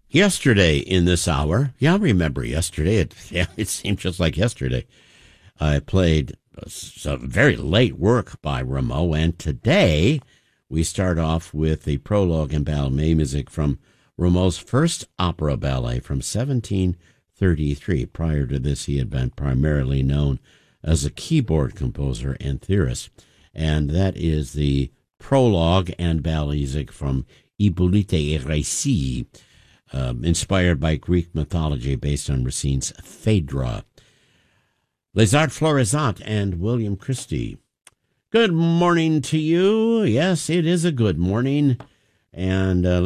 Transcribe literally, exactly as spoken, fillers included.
Yesterday in this hour, yeah, I remember yesterday. It, yeah, it seemed just like yesterday. I played some very late work by Rameau, and today we start off with the prologue and ballet music from Rameau's first opera ballet from seventeen thirty-three. Prior to this, he had been primarily known as a keyboard composer and theorist, and that is the prologue and ballet music from Hippolyte et Récit, Um, inspired by Greek mythology based on Racine's Phaedra. Les Arts Florisant and William Christie. Good morning to you. Yes, it is a good morning. And uh,